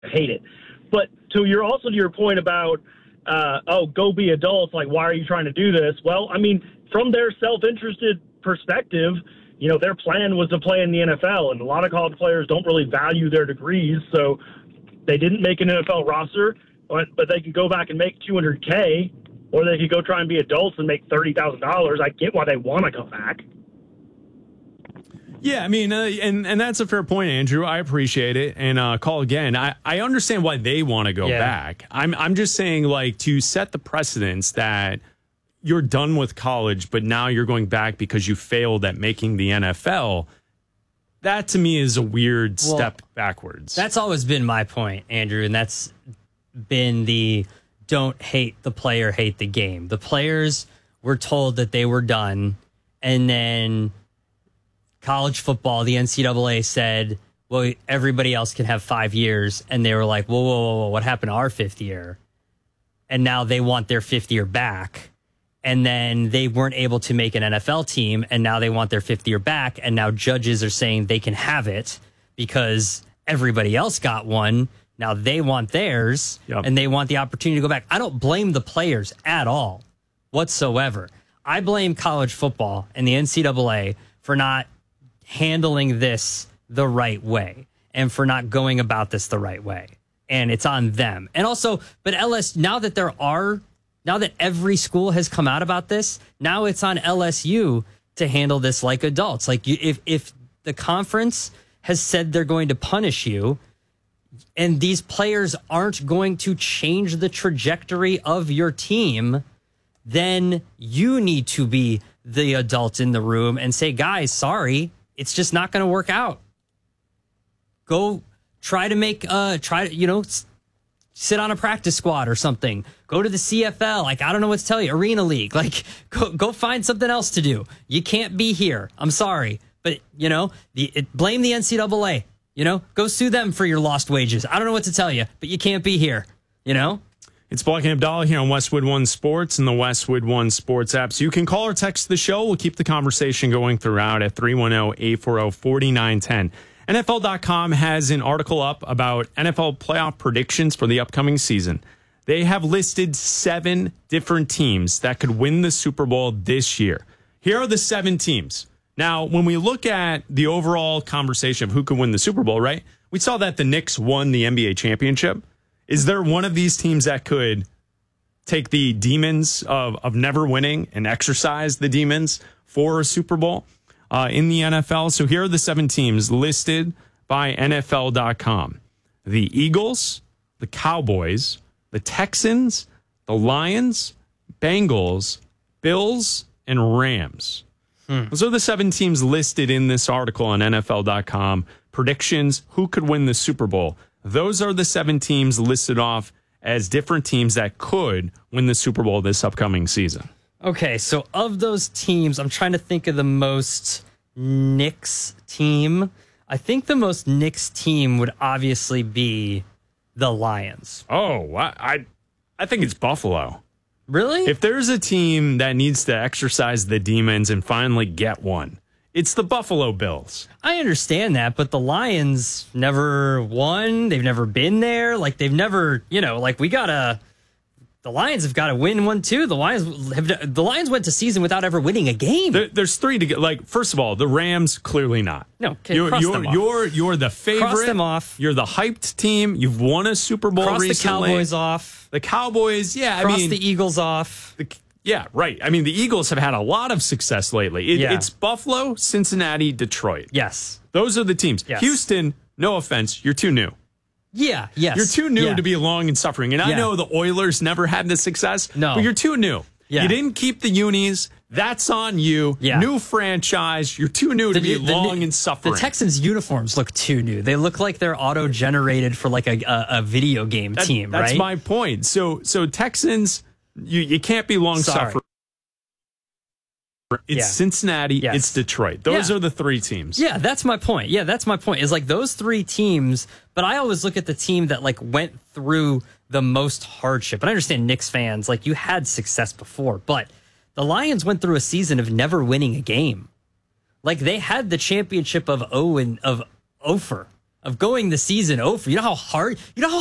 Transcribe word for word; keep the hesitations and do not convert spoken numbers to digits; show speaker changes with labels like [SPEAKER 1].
[SPEAKER 1] I hate it. But to your also to your point about, uh, oh, go be adults, like, why are you trying to do this? Well, I mean, from their self-interested perspective, you know, their plan was to play in the N F L, and a lot of college players don't really value their degrees, so they didn't make an N F L roster, but, but they could go back and make two hundred K, or they could go try and be adults and make thirty thousand dollars. I get why they want to come back.
[SPEAKER 2] Yeah, I mean, uh, and, and that's a fair point, Andrew. I appreciate it. And uh, call again. I, I understand why they want to go
[SPEAKER 3] yeah.
[SPEAKER 2] back. I'm I'm just saying, like, to set the precedence that you're done with college, but now you're going back because you failed at making the N F L, that to me is a weird
[SPEAKER 3] well,
[SPEAKER 2] step backwards.
[SPEAKER 3] That's always been my point, Andrew, and that's been the don't hate the player, hate the game. The players were told that they were done, and then college football, the N C double A said, well, everybody else can have five years. And they were like, whoa, whoa, whoa, whoa, what happened to our fifth year? And now they want their fifth year back. And then they weren't able to make an N F L team. And now they want their fifth year back. And now judges are saying they can have it because everybody else got one. Now they want theirs
[SPEAKER 2] yep.
[SPEAKER 3] and they want the opportunity to go back. I don't blame the players at all whatsoever. I blame college football and the N C double A for not handling this the right way and for not going about this the right way. And it's on them. And also, but L S, now that there are, now that every school has come out about this, now it's on L S U to handle this like adults. Like you, if, if the conference has said they're going to punish you and these players aren't going to change the trajectory of your team, then you need to be the adult in the room and say, guys, sorry, it's just not going to work out. Go try to make, uh, try to, you know, s- sit on a practice squad or something. Go to the C F L. Like, I don't know what to tell you. Arena League. Like, go, go find something else to do. You can't be here. I'm sorry. But, you know, the, it, blame the N C double A. You know, go sue them for your lost wages. I don't know what to tell you, but you can't be here. You know?
[SPEAKER 2] It's Block and Abdallah here on Westwood One Sports and the Westwood One Sports app. So you can call or text the show. We'll keep the conversation going throughout at three one zero, eight four zero, four nine one zero. N F L dot com has an article up about N F L playoff predictions for the upcoming season. They have listed seven different teams that could win the Super Bowl this year. Here are the seven teams. Now, when we look at the overall conversation of who could win the Super Bowl, right, we saw that the Knicks won the N B A championship. Is there one of these teams that could take the demons of, of never winning and exercise the demons for a Super Bowl uh, in the N F L? So here are the seven teams listed by N F L dot com. The Eagles, the Cowboys, the Texans, the Lions, Bengals, Bills, and Rams. Hmm. Those are the seven teams listed in this article on N F L dot com. Predictions, who could win the Super Bowl? Those are the seven teams listed off as different teams that could win the Super Bowl this upcoming season.
[SPEAKER 3] Okay, so of those teams, I'm trying to think of the most Knicks team. I think the most Knicks team would obviously be the Lions.
[SPEAKER 2] Oh, I I, I think it's Buffalo.
[SPEAKER 3] Really?
[SPEAKER 2] If there's a team that needs to exercise the demons and finally get one, it's the Buffalo Bills.
[SPEAKER 3] I understand that, but the Lions never won. They've never been there. Like, they've never, you know, like, we got to, the Lions have got to win one, too. The Lions have, the Lions went to season without ever winning a game.
[SPEAKER 2] There, there's three to get. Like, first of all, the Rams, clearly not.
[SPEAKER 3] No, okay,
[SPEAKER 2] you're,
[SPEAKER 3] cross
[SPEAKER 2] you're,
[SPEAKER 3] them off.
[SPEAKER 2] You're, you're the favorite.
[SPEAKER 3] Cross them off.
[SPEAKER 2] You're the hyped team. You've won a Super Bowl
[SPEAKER 3] cross
[SPEAKER 2] recently.
[SPEAKER 3] the Cowboys off.
[SPEAKER 2] The Cowboys, yeah,
[SPEAKER 3] cross
[SPEAKER 2] I mean.
[SPEAKER 3] the Eagles off.
[SPEAKER 2] The, Yeah, right. I mean, the Eagles have had a lot of success lately. It,
[SPEAKER 3] yeah.
[SPEAKER 2] It's Buffalo, Cincinnati, Detroit.
[SPEAKER 3] Yes.
[SPEAKER 2] Those are the teams.
[SPEAKER 3] Yes.
[SPEAKER 2] Houston, no offense, you're too new.
[SPEAKER 3] Yeah, yes.
[SPEAKER 2] You're too new
[SPEAKER 3] yeah.
[SPEAKER 2] to be long and suffering. And I
[SPEAKER 3] yeah.
[SPEAKER 2] know the Oilers never had the success,
[SPEAKER 3] no.
[SPEAKER 2] but you're too new.
[SPEAKER 3] Yeah.
[SPEAKER 2] You didn't keep the unis. That's on you.
[SPEAKER 3] Yeah.
[SPEAKER 2] New franchise. You're too new
[SPEAKER 3] the,
[SPEAKER 2] to be
[SPEAKER 3] the,
[SPEAKER 2] long
[SPEAKER 3] the,
[SPEAKER 2] and suffering.
[SPEAKER 3] The Texans' uniforms look too new. They look like they're auto-generated for like a, a, a video game
[SPEAKER 2] that,
[SPEAKER 3] team,
[SPEAKER 2] that's
[SPEAKER 3] right?
[SPEAKER 2] That's my point. So, so Texans, you, you can't be long
[SPEAKER 3] Sorry.
[SPEAKER 2] suffering. It's
[SPEAKER 3] yeah.
[SPEAKER 2] Cincinnati,
[SPEAKER 3] yes.
[SPEAKER 2] it's Detroit. Those
[SPEAKER 3] yeah.
[SPEAKER 2] are the three teams.
[SPEAKER 3] Yeah, that's my point. Yeah, that's my point. Is like those three teams, but I always look at the team that like went through the most hardship. And I understand Knicks fans, like you had success before, but the Lions went through a season of never winning a game. Like they had the championship of O and of Ofer. of going the season over. You know how hard, you know how